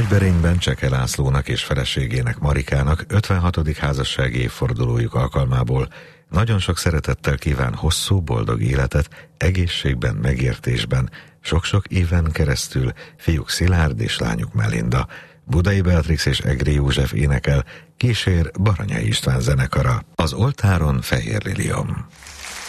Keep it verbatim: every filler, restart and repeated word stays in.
Nagyberényben Cseke Lászlónak és feleségének Marikának ötvenhatodik házassági évfordulójuk alkalmából nagyon sok szeretettel kíván hosszú, boldog életet, egészségben, megértésben, sok-sok éven keresztül fiúk Szilárd és lányuk Melinda. Budai Beatrix és Egri József énekel, kísér Baranyai István zenekara. Az oltáron Fehér Liliom.